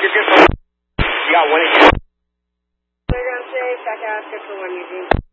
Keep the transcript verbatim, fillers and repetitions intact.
You're good for one. You got one again. Playground safe, back out, good for one, Eugene.